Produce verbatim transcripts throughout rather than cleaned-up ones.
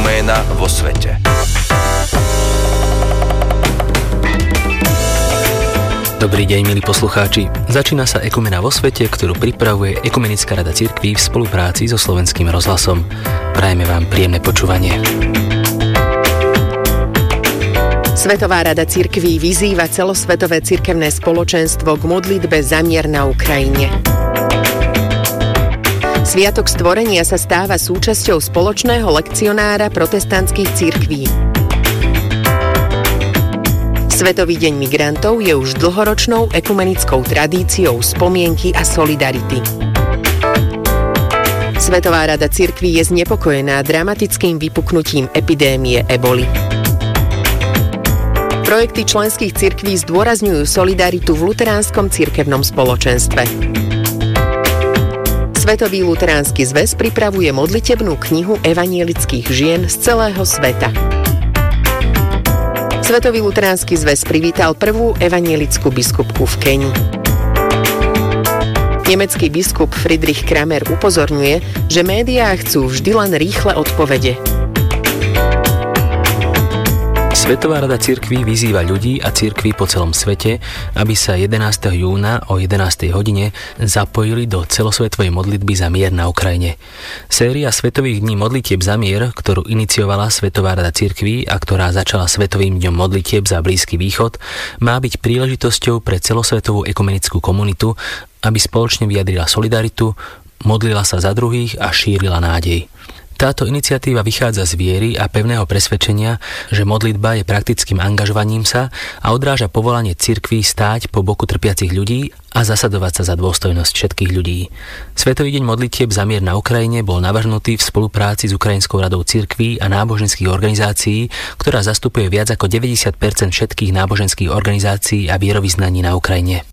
ekuména vo svete. Dobrý deň, milí poslucháči. Začína sa Ekumena vo svete, ktorú pripravuje Ekumenická rada cirkví v spolupráci so Slovenským rozhlasom. Prajeme vám príjemné počúvanie. Svetová rada cirkví vyzýva celosvetové cirkevné spoločenstvo k modlitbe za mier na Ukrajine. Sviatok stvorenia sa stáva súčasťou spoločného lekcionára protestantských cirkví. Svetový deň migrantov je už dlhoročnou ekumenickou tradíciou spomienky a solidarity. Svetová rada cirkví je znepokojená dramatickým vypuknutím epidémie eboli. Projekty členských cirkví zdôrazňujú solidaritu v luteránskom cirkevnom spoločenstve. Svetový luteránsky zväz pripravuje modlitebnú knihu evanielických žien z celého sveta. Svetový luteránsky zväz privítal prvú evanielickú biskupku v Keni. Nemecký biskup Friedrich Kramer upozorňuje, že médiá chcú vždy len rýchle odpovede. Svetová rada cirkví vyzýva ľudí a cirkví po celom svete, aby sa jedenásteho júna o jedenástej hodine zapojili do celosvetovej modlitby za mier na Ukrajine. Séria Svetových dní modlitieb za mier, ktorú iniciovala Svetová rada cirkví a ktorá začala Svetovým dňom modlitieb za Blízky východ, má byť príležitosťou pre celosvetovú ekumenickú komunitu, aby spoločne vyjadrila solidaritu, modlila sa za druhých a šírila nádej. Táto iniciatíva vychádza z viery a pevného presvedčenia, že modlitba je praktickým angažovaním sa a odráža povolanie cirkví stáť po boku trpiacich ľudí a zasadovať sa za dôstojnosť všetkých ľudí. Svetový deň modlitieb za mier na Ukrajine bol navrhnutý v spolupráci s Ukrajinskou radou cirkví a náboženských organizácií, ktorá zastupuje viac ako deväťdesiat percent všetkých náboženských organizácií a vierovyznaní na Ukrajine.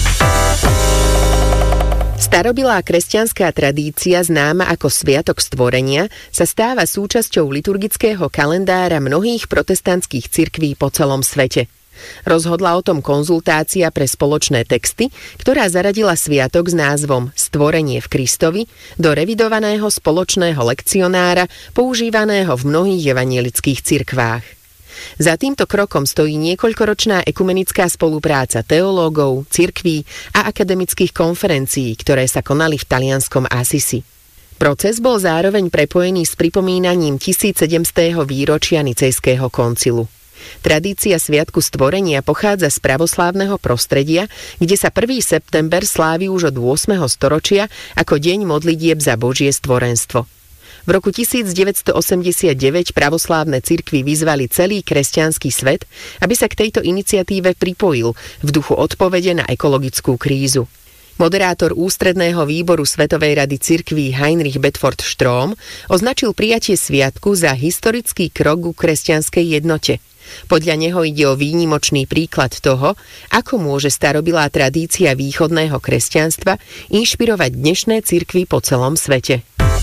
Starobilá kresťanská tradícia, známa ako Sviatok stvorenia, sa stáva súčasťou liturgického kalendára mnohých protestantských cirkví po celom svete. Rozhodla o tom konzultácia pre spoločné texty, ktorá zaradila sviatok s názvom Stvorenie v Kristovi do revidovaného spoločného lekcionára používaného v mnohých evanielických cirkvách. Za týmto krokom stojí niekoľkoročná ekumenická spolupráca teológov, cirkví a akademických konferencií, ktoré sa konali v talianskom Assisi. Proces bol zároveň prepojený s pripomínaním tisícsedemstého výročia Nicejského koncilu. Tradícia Sviatku stvorenia pochádza z pravoslávneho prostredia, kde sa prvého september slávi už od ôsmeho storočia ako deň modlitieb za Božie stvorenstvo. V roku tisícdeväťstoosemdesiatdeväť pravoslávne cirkvi vyzvali celý kresťanský svet, aby sa k tejto iniciatíve pripojil v duchu odpovede na ekologickú krízu. Moderátor ústredného výboru Svetovej rady cirkví Heinrich Bedford Strom označil prijatie sviatku za historický krok ku kresťanskej jednote. Podľa neho ide o výnimočný príklad toho, ako môže starobilá tradícia východného kresťanstva inšpirovať dnešné cirkvi po celom svete.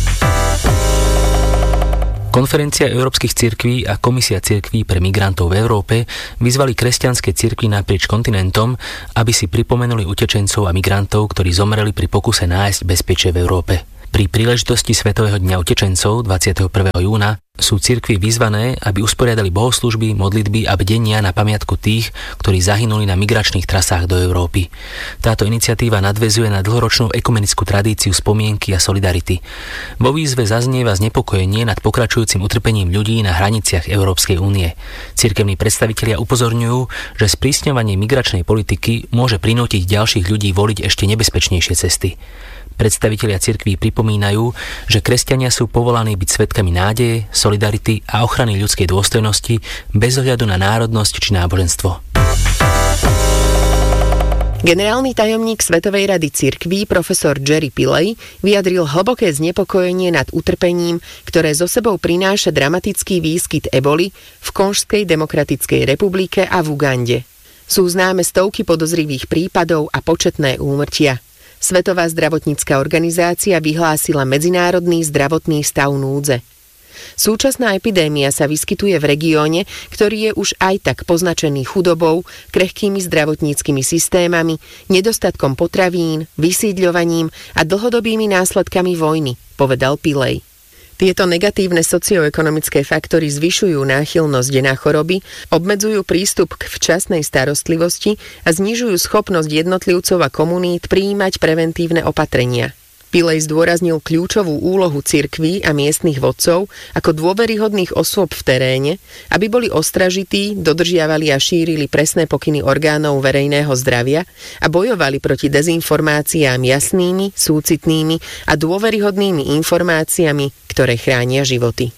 Konferencia európskych cirkví a Komisia cirkví pre migrantov v Európe vyzvali kresťanské cirkvi naprieč kontinentom, aby si pripomenuli utečencov a migrantov, ktorí zomreli pri pokuse nájsť bezpečie v Európe. Pri príležitosti Svetového dňa utečencov dvadsiateho prvého júna sú cirkvi vyzvané, aby usporiadali bohoslúžby, modlitby a bdenia na pamiatku tých, ktorí zahynuli na migračných trasách do Európy. Táto iniciatíva nadväzuje na dlhoročnú ekumenickú tradíciu spomienky a solidarity. Vo výzve zaznieva znepokojenie nad pokračujúcim utrpením ľudí na hraniciach Európskej únie. Cirkevní predstavitelia upozorňujú, že sprísňovanie migračnej politiky môže prinútiť ďalších ľudí voliť ešte nebezpečnejšie cesty. Predstavitelia cirkví pripomínajú, že kresťania sú povolaní byť svedkami nádeje, solidarity a ochrany ľudskej dôstojnosti bez ohľadu na národnosť či náboženstvo. Generálny tajomník Svetovej rady cirkví profesor Jerry Pillay vyjadril hlboké znepokojenie nad utrpením, ktoré so sebou prináša dramatický výskyt eboli v Konžskej demokratickej republike a v Ugande. Sú známe stovky podozrivých prípadov a početné úmrtia. Svetová zdravotnícka organizácia vyhlásila medzinárodný zdravotný stav núdze. Súčasná epidémia sa vyskytuje v regióne, ktorý je už aj tak poznačený chudobou, krehkými zdravotníckymi systémami, nedostatkom potravín, vysídľovaním a dlhodobými následkami vojny, povedal Pillay. Tieto negatívne socioekonomické faktory zvyšujú náchylnosť na choroby, obmedzujú prístup k včasnej starostlivosti a znižujú schopnosť jednotlivcov a komunít prijímať preventívne opatrenia. Pilej zdôraznil kľúčovú úlohu cirkví a miestnych vodcov ako dôveryhodných osôb v teréne, aby boli ostražití, dodržiavali a šírili presné pokyny orgánov verejného zdravia a bojovali proti dezinformáciám jasnými, súcitnými a dôveryhodnými informáciami, ktoré chránia životy.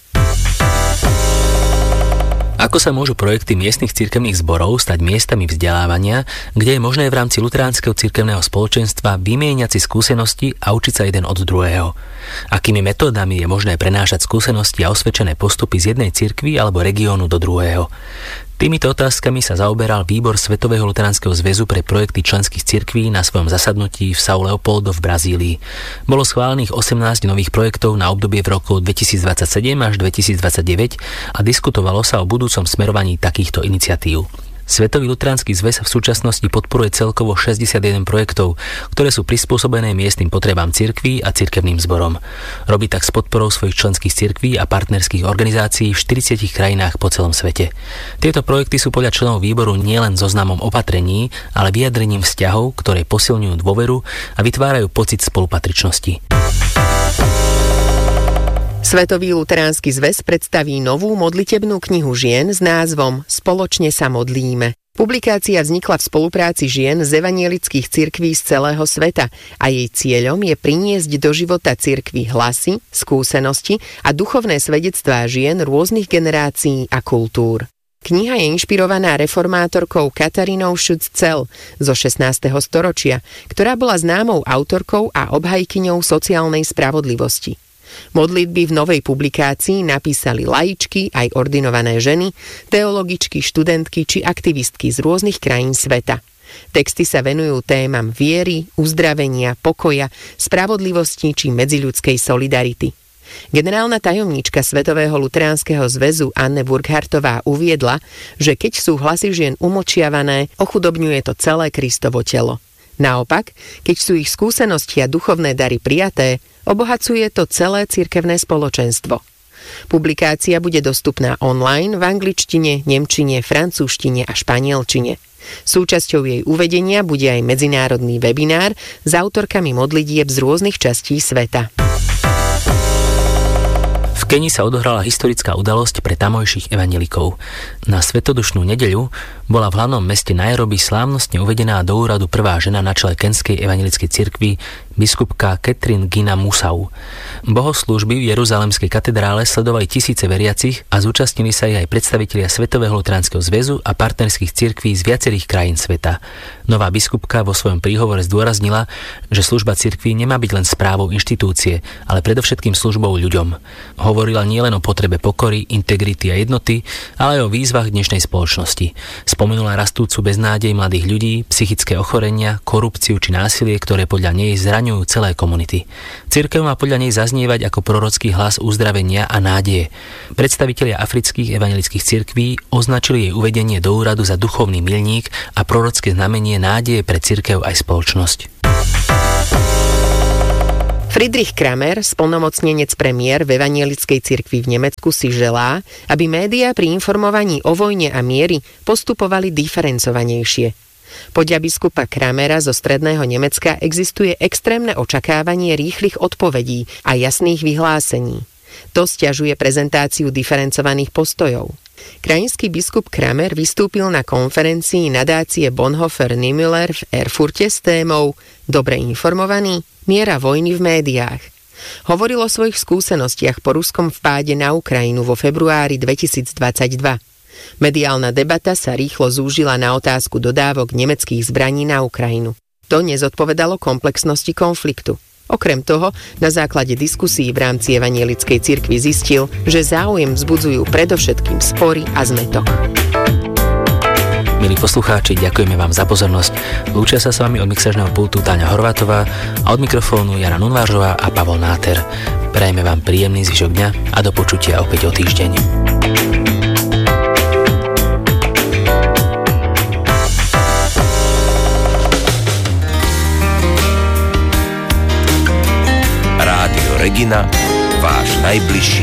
Ako sa môžu projekty miestnych cirkevných zborov stať miestami vzdelávania, kde je možné v rámci luteránskeho cirkevného spoločenstva vymieňať si skúsenosti a učiť sa jeden od druhého? Akými metódami je možné prenášať skúsenosti a osvedčené postupy z jednej cirkvi alebo regiónu do druhého? Týmito otázkami sa zaoberal výbor Svetového luteránskeho zväzu pre projekty členských cirkví na svojom zasadnutí v São Leopoldo v Brazílii. Bolo schválených osemnásť nových projektov na obdobie v roku dvetisícdvadsaťsedem až dvetisícdvadsaťdeväť a diskutovalo sa o budúcom smerovaní takýchto iniciatív. Svetový luteránsky zväz v súčasnosti podporuje celkovo šesťdesiatjeden projektov, ktoré sú prispôsobené miestnym potrebám cirkví a cirkevným zborom. Robí tak s podporou svojich členských cirkví a partnerských organizácií v štyridsiatich krajinách po celom svete. Tieto projekty sú podľa členov výboru nielen zoznamom opatrení, ale vyjadrením vzťahov, ktoré posilňujú dôveru a vytvárajú pocit spolupatričnosti. Svetový luteránsky zväz predstaví novú modlitebnú knihu žien s názvom Spoločne sa modlíme. Publikácia vznikla v spolupráci žien z evanielických cirkví z celého sveta a jej cieľom je priniesť do života cirkvi hlasy, skúsenosti a duchovné svedectvá žien rôznych generácií a kultúr. Kniha je inšpirovaná reformátorkou Katarínou Schutz-Zell zo šestnásteho storočia, ktorá bola známou autorkou a obhajkyňou sociálnej spravodlivosti. Modlitby v novej publikácii napísali laičky, aj ordinované ženy, teologičky, študentky či aktivistky z rôznych krajín sveta. Texty sa venujú témam viery, uzdravenia, pokoja, spravodlivosti či medziľudskej solidarity. Generálna tajomníčka Svetového luteránskeho zväzu Anne Burghartová uviedla, že keď sú hlasy žien umlčiavané, ochudobňuje to celé Kristovo telo. Naopak, keď sú ich skúsenosti a duchovné dary prijaté, obohacuje to celé cirkevné spoločenstvo. Publikácia bude dostupná online v angličtine, nemčine, francúzštine a španielčine. Súčasťou jej uvedenia bude aj medzinárodný webinár s autorkami modlitieb z rôznych častí sveta. V Keni sa odohrala historická udalosť pre tamojších evanjelikov. Na Svetodušnú nedeľu bola v hlavnom meste Nairobi slávnostne uvedená do úradu prvá žena na čele kenskej evanjelickej cirkvi, biskupka Catherine Gina Musau. Bohoslúžby v Jeruzalemskej katedrále sledovali tisíce veriacich a zúčastnili sa aj predstavitelia Svetového luteránskeho zväzu a partnerských cirkví z viacerých krajín sveta. Nová biskupka vo svojom príhovore zdôraznila, že služba cirkví nemá byť len správou inštitúcie, ale predovšetkým službou ľuďom. Hovorila nielen o potrebe pokory, integrity a jednoty, ale aj o výzvach dnešnej spoločnosti. Spomenula rastúcu beznádej mladých ľudí, psychické ochorenia, korupciu či násilie, ktoré podľa nej zraňujú celé komunity. Cirkev má podľa nej zaznievať ako prorocký hlas uzdravenia a nádeje. Predstavitelia afrických evanjelických cirkví označili jej uvedenie do úradu za duchovný milník a prorocké znamenie nádeje pre cirkev aj spoločnosť. Friedrich Kramer, splnomocnenec premiér v evanielickej cirkvi v Nemecku, si želá, aby médiá pri informovaní o vojne a miery postupovali diferencovanejšie. Podľa biskupa Kramera zo stredného Nemecka existuje extrémne očakávanie rýchlych odpovedí a jasných vyhlásení. To sťažuje prezentáciu diferencovaných postojov. Krajinský biskup Kramer vystúpil na konferencii nadácie Bonhoeffer-Niemöller v Erfurte s témou Dobre informovaný, miera vojny v médiách. Hovoril o svojich skúsenostiach po ruskom vpáde na Ukrajinu vo februári dvetisícdvadsaťdva. Mediálna debata sa rýchlo zúžila na otázku dodávok nemeckých zbraní na Ukrajinu. To nezodpovedalo komplexnosti konfliktu. Okrem toho, na základe diskusí v rámci evanielickej cirkvi zistil, že záujem vzbudzujú predovšetkým spory a zmätok. Milí poslucháči, ďakujeme vám za pozornosť. Lúčia sa s vami od mixažného pultu Táňa Horvátová a od mikrofónu Jana Nunvážová a Pavol Náter. Prajeme vám príjemný zvyšok dňa a do počutia opäť o týždeň. Regina váš najbližší